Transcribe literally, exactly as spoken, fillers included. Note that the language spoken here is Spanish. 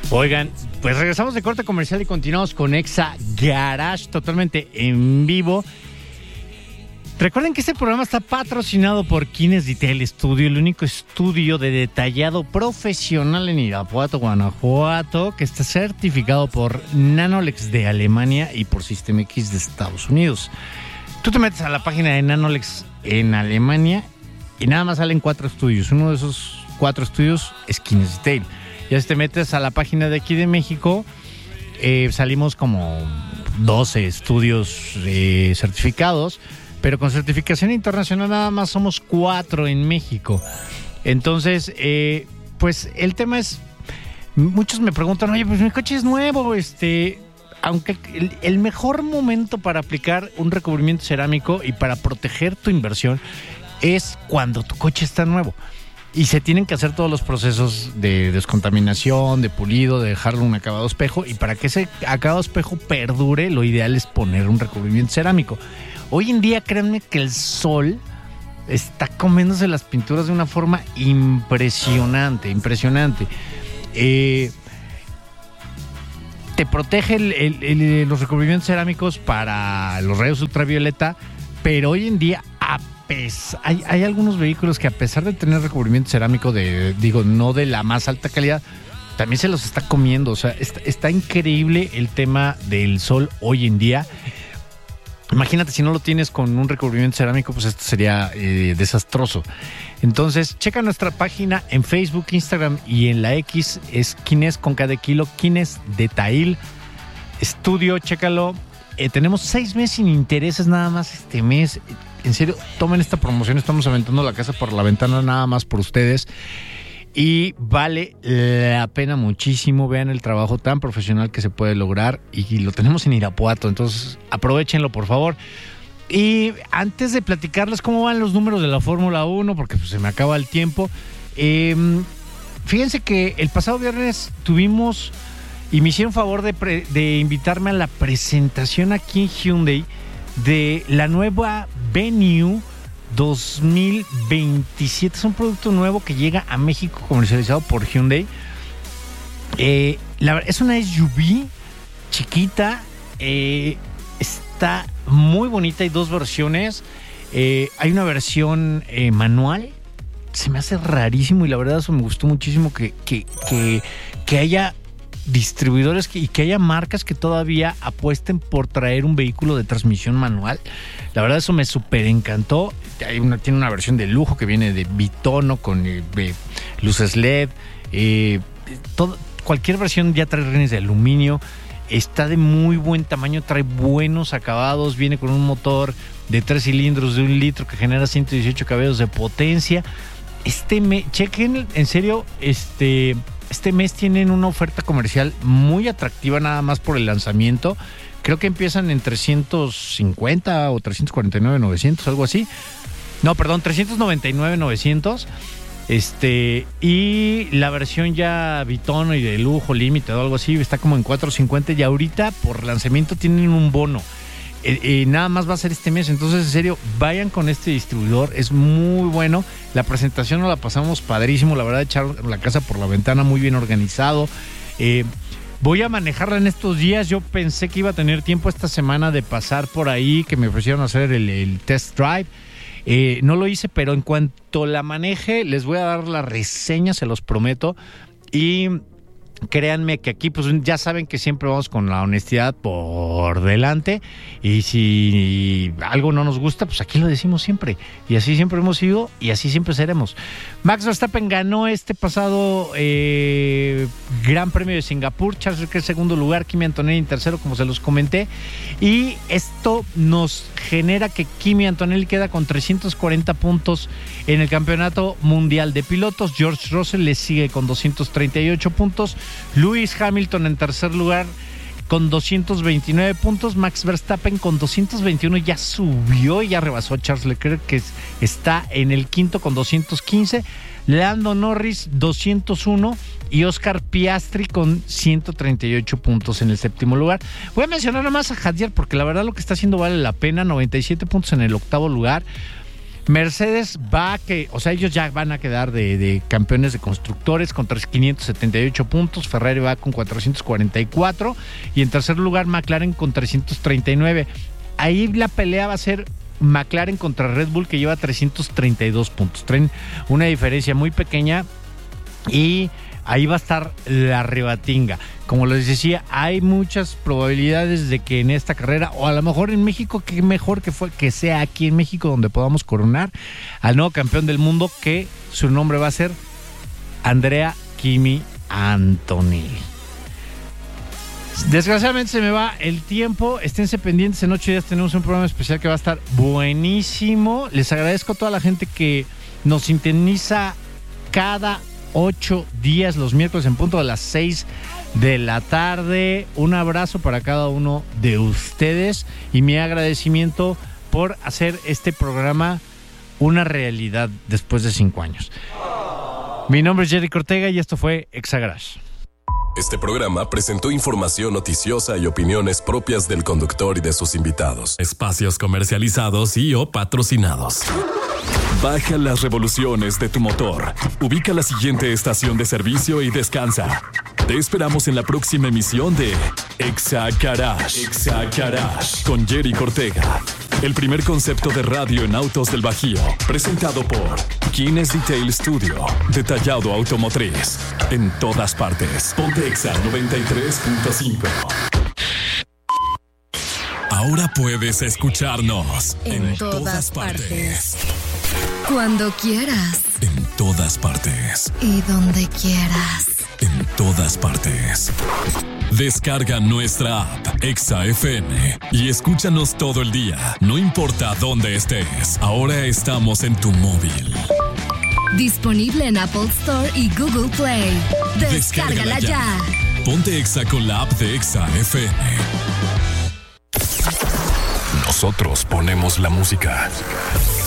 Oigan, pues regresamos de corte comercial y continuamos con Exa Garage totalmente en vivo. Recuerden que este programa está patrocinado por Kines Detail Studio, el único estudio de detallado profesional en Irapuato, Guanajuato, que está certificado por Nanolex de Alemania y por System X de Estados Unidos. Tú te metes a la página de Nanolex en Alemania y nada más salen cuatro estudios. Uno de esos cuatro estudios es Kines Detail. Ya si te metes a la página de aquí de México, eh, salimos como doce estudios eh, certificados, pero con certificación internacional nada más somos cuatro en México. Entonces, eh, pues el tema es, muchos me preguntan, oye, pues mi coche es nuevo, este, aunque el, el mejor momento para aplicar un recubrimiento cerámico y para proteger tu inversión es cuando tu coche está nuevo. Y se tienen que hacer todos los procesos de descontaminación, de pulido, de dejarle un acabado espejo. Y para que ese acabado espejo perdure, lo ideal es poner un recubrimiento cerámico. Hoy en día, créanme que el sol está comiéndose las pinturas de una forma impresionante, impresionante. Eh, te protege el, el, el, los recubrimientos cerámicos para los rayos ultravioleta, pero hoy en día, a pesar, hay, hay algunos vehículos que a pesar de tener recubrimiento cerámico, de, digo, no de la más alta calidad, también se los está comiendo. O sea, está, está increíble el tema del sol hoy en día. Imagínate si no lo tienes con un recubrimiento cerámico, pues esto sería eh, desastroso. Entonces, checa nuestra página en Facebook, Instagram y en la X, es Kines con cada kilo, Kines Detail Studio, chécalo. Eh, tenemos seis meses sin intereses nada más este mes. En serio, tomen esta promoción, estamos aventando la casa por la ventana nada más por ustedes. Y vale la pena muchísimo. Vean el trabajo tan profesional que se puede lograr y lo tenemos en Irapuato, entonces aprovechenlo por favor. Y antes de platicarles cómo van los números de la Fórmula uno, porque pues, se me acaba el tiempo, eh, fíjense que el pasado viernes tuvimos y me hicieron favor de, pre, de invitarme a la presentación aquí en Hyundai de la nueva Venue dos mil veintisiete. Es un producto nuevo que llega a México comercializado por Hyundai. Eh, la, es una S U V chiquita, eh, está muy bonita. Hay dos versiones. Eh, hay una versión eh, manual. Se me hace rarísimo y la verdad eso me gustó muchísimo que, que, que, que haya distribuidores que, y que haya marcas que todavía apuesten por traer un vehículo de transmisión manual. La verdad eso me súper encantó. Hay una, tiene una versión de lujo que viene de bitono con eh, luces L E D. Eh, todo, cualquier versión ya trae rines de aluminio. Está de muy buen tamaño, trae buenos acabados. Viene con un motor de tres cilindros de un litro que genera ciento dieciocho caballos de potencia. Este me, chequen, en serio, este... Este mes tienen una oferta comercial muy atractiva nada más por el lanzamiento. Creo que empiezan en trescientos cincuenta o trescientos cuarenta y nueve mil novecientos, algo así. No, perdón, trescientos noventa y nueve mil novecientos. Este, y la versión ya bitono y de lujo, límite o algo así, está como en cuatrocientos cincuenta y ahorita por lanzamiento tienen un bono. Eh, eh, nada más va a ser este mes, entonces en serio vayan con este distribuidor, es muy bueno. La presentación nos la pasamos padrísimo, la verdad, echar la casa por la ventana, muy bien organizado. eh, voy a manejarla en estos días. Yo pensé que iba a tener tiempo esta semana de pasar por ahí, que me ofrecieron hacer el, el test drive. Eh, no lo hice, pero en cuanto la maneje les voy a dar la reseña, se los prometo. Y créanme que aquí pues ya saben que siempre vamos con la honestidad por delante, y si algo no nos gusta, pues aquí lo decimos siempre, y así siempre hemos sido y así siempre seremos. Max Verstappen ganó este pasado eh, Gran Premio de Singapur, Charles Leclerc en segundo lugar, Kimi Antonelli en tercero, como se los comenté, y esto nos genera que Kimi Antonelli queda con trescientos cuarenta puntos en el Campeonato Mundial de Pilotos. George Russell le sigue con doscientos treinta y ocho puntos, Lewis Hamilton en tercer lugar con doscientos veintinueve puntos, Max Verstappen con doscientos veintiuno ya subió y ya rebasó a Charles Leclerc, que está en el quinto con doscientos quince, Lando Norris doscientos uno y Oscar Piastri con ciento treinta y ocho puntos en el séptimo lugar. Voy a mencionar nada más a Javier porque la verdad lo que está haciendo vale la pena, noventa y siete puntos en el octavo lugar. Mercedes va a que, o sea, ellos ya van a quedar de, de campeones de constructores con quinientos setenta y ocho puntos, Ferrari va con cuatrocientos cuarenta y cuatro y en tercer lugar McLaren con trescientos treinta y nueve. Ahí la pelea va a ser McLaren contra Red Bull, que lleva trescientos treinta y dos puntos. Traen una diferencia muy pequeña y ahí va a estar la rebatinga. Como les decía, hay muchas probabilidades de que en esta carrera, o a lo mejor en México, que mejor que fue que sea aquí en México donde podamos coronar al nuevo campeón del mundo, que su nombre va a ser Andrea Kimi Antonelli. Desgraciadamente se me va el tiempo. Esténse pendientes, en ocho días tenemos un programa especial que va a estar buenísimo. Les agradezco a toda la gente que nos sintoniza cada ocho días, los miércoles en punto de las seis de la tarde. Un abrazo para cada uno de ustedes y mi agradecimiento por hacer este programa una realidad después de cinco años. Mi nombre es Jerry Ortega y esto fue Exagarage. Este programa presentó información noticiosa y opiniones propias del conductor y de sus invitados. Espacios comercializados y o patrocinados. Baja las revoluciones de tu motor. Ubica la siguiente estación de servicio y descansa. Te esperamos en la próxima emisión de Exagarage. Exagarage con Jerry Ortega. El primer concepto de radio en autos del Bajío. Presentado por Guinness Detail Studio. Detallado automotriz. En todas partes. Ponte Exa noventa y tres punto cinco. Ahora puedes escucharnos en, en todas, todas partes. partes. Cuando quieras. En todas partes. Y donde quieras. En todas partes. Descarga nuestra app Exa F M y escúchanos todo el día. No importa dónde estés. Ahora estamos en tu móvil. Disponible en Apple Store y Google Play. Descárgala, Descárgala ya. ya. Ponte Exa con la app de Exa F M. Nosotros ponemos la música.